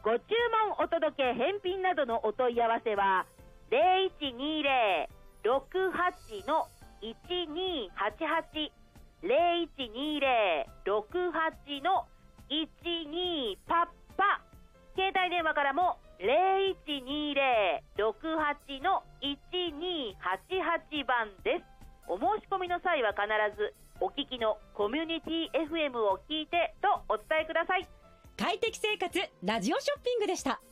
ご注文お届け返品などのお問い合わせは 0120-68-1288 0120-68-12パッパ。携帯電話からも 0120-68-1288 番です。お申し込みの際は必ずお聞きのコミュニティ FM を聞いてとお伝えください。 快適生活ラジオショッピングでした。